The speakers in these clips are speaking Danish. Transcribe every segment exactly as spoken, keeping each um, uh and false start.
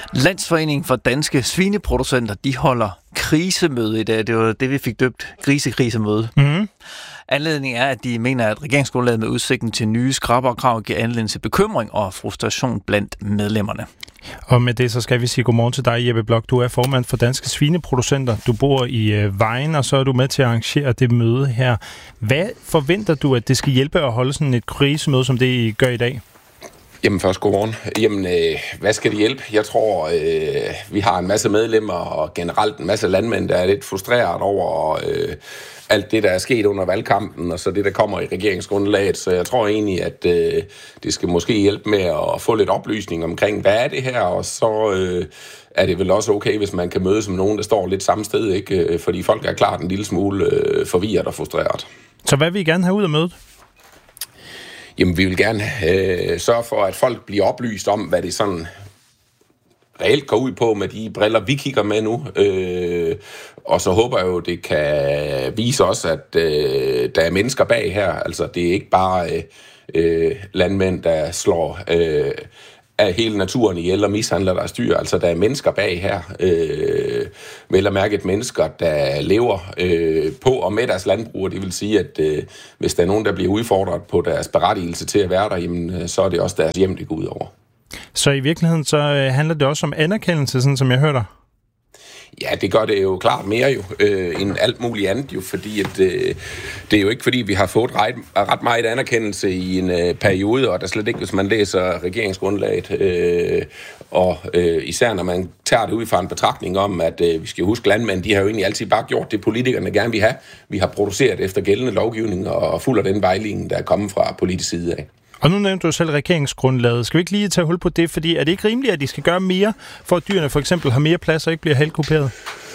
Landsforeningen for Danske Svineproducenter, de holder krisemøde i dag. Det var det, vi fik døbt grisekrisemøde. Mm. Anledningen er, at de mener, at regeringsgrundlaget med udsigten til nye skrappere krav giver anledning til bekymring og frustration blandt medlemmerne. Og med det så skal vi sige godmorgen til dig, Jeppe Bloch. Du er formand for Danske Svineproducenter. Du bor i øh, Vejen, og så er du med til at arrangere det møde her. Hvad forventer du, at det skal hjælpe at holde sådan et krisemøde, som det I gør i dag? Jamen først godmorgen. Jamen, øh, hvad skal det hjælpe? Jeg tror, øh, vi har en masse medlemmer og generelt en masse landmænd, der er lidt frustreret over øh, alt det, der er sket under valgkampen, og så det, der kommer i regeringsgrundlaget. Så jeg tror egentlig, at øh, det skal måske hjælpe med at få lidt oplysning omkring, hvad er det her, og så øh, er det vel også okay, hvis man kan møde som nogen, der står lidt samme sted, ikke? Fordi folk er klart en lille smule øh, forvirret og frustreret. Så hvad vil I gerne have ud af mødet? Jamen, vi vil gerne øh, sørge for, at folk bliver oplyst om, hvad det sådan reelt går ud på med de briller, vi kigger med nu. Øh, og så håber jeg jo, det kan vise os, at øh, der er mennesker bag her. Altså, det er ikke bare øh, øh, landmænd, der slår øh, af hele naturen ihjel og mishandler deres dyr. Altså, der er mennesker bag her. Øh, vel at mærke et mennesker, der lever øh, på og med deres landbrug. Det vil sige, at øh, hvis der er nogen, der bliver udfordret på deres berettigelse til at være der, jamen, så er det også deres hjem, det går ud over. Så i virkeligheden så øh, handler det også om anerkendelse, sådan som jeg hørte dig? Ja, det gør det jo klart mere jo, øh, end alt muligt andet jo, fordi at, øh, det er jo ikke fordi, vi har fået ret, ret meget anerkendelse i en øh, periode, og der slet ikke, hvis man læser regeringsgrundlaget, øh, og øh, især når man tager det ud fra en betragtning om, at øh, vi skal huske landmænd, de har jo egentlig altid bare gjort det, politikerne gerne vil have. Vi har produceret efter gældende lovgivning og fulgt den vejledning, der er kommet fra politisk side af. Og nu nævnte du selv regeringsgrundlaget. Skal vi ikke lige tage hul på det? Fordi er det ikke rimeligt, at de skal gøre mere, for at dyrene for eksempel har mere plads og ikke bliver halvkuperet?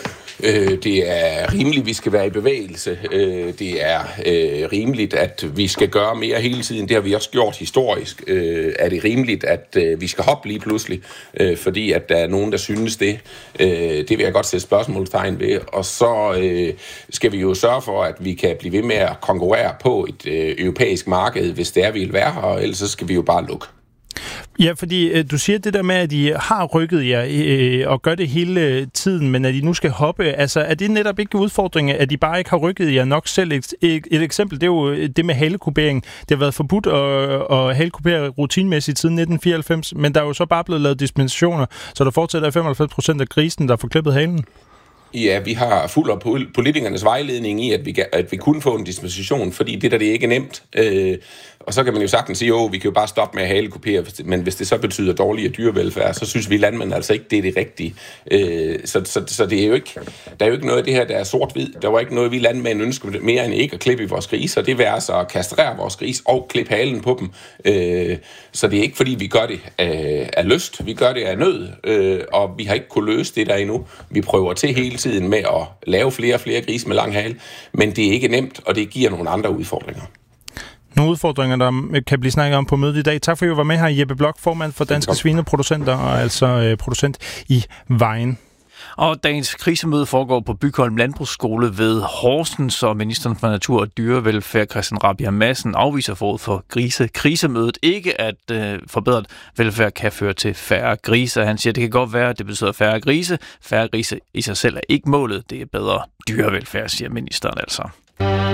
Øh, det er rimeligt, at vi skal være i bevægelse. Øh, det er øh, rimeligt, at vi skal gøre mere hele tiden. Det har vi også gjort historisk. Øh, er det rimeligt, at øh, vi skal hoppe lige pludselig, øh, fordi at der er nogen, der synes det? Øh, det vil jeg godt sætte spørgsmålstegn ved. Og så øh, skal vi jo sørge for, at vi kan blive ved med at konkurrere på et øh, europæisk marked, hvis det er, vi vil være her, og ellers så skal vi jo bare lukke. Ja, fordi øh, du siger det der med, at de har rykket jer øh, og gør det hele tiden, men at de nu skal hoppe, altså er det netop ikke udfordringen, at de bare ikke har rykket jer nok selv? Et, et, et eksempel, det er jo det med halekupering. Det har været forbudt at, at halekupere rutinemæssigt siden nitten fireoghalvfems, men der er jo så bare blevet lavet dispensationer, så der fortsætter femoghalvfems procent af grisen, der får klippet halen. Ja, vi har fuld af politikernes vejledning i, at vi, at vi kunne få en dispensation, fordi det der det er ikke nemt. Øh, og så kan man jo sagtens sige, at vi kan jo bare stoppe med at halekupere, men hvis det så betyder dårligere dyrevelfærd, så synes vi landmænd altså ikke, det er det rigtige. Øh, så, så, så det er jo ikke, der er jo ikke noget af det her, der er sort-hvid. Der var ikke noget, vi landmænd ønsker mere end ikke at klippe i vores grise, og det vil altså at kastrere vores gris og klippe halen på dem. Øh, så det er ikke, fordi vi gør det af, af lyst, vi gør det af nød, øh, og vi har ikke kunne løse det der endnu. Vi prøver til hele tiden med at lave flere og flere grise med lang hale, men det er ikke nemt, og det giver nogle andre udfordringer. Nogle udfordringer, der kan blive snakket om på mødet i dag. Tak for, at I var med her, Jeppe Bloch, formand for Danske Svineproducenter, og altså øh, producent i Vejen. Og dagens krisemøde foregår på Bygholm Landbrugsskole ved Horsens, og ministeren for Natur og Dyrevelfærd, Christian Rabjerg Madsen, afviser forud for grise-krisemødet ikke, at øh, forbedret velfærd kan føre til færre grise. Han siger, at det kan godt være, at det betyder færre grise. Færre grise i sig selv er ikke målet. Det er bedre dyrevelfærd, siger ministeren altså.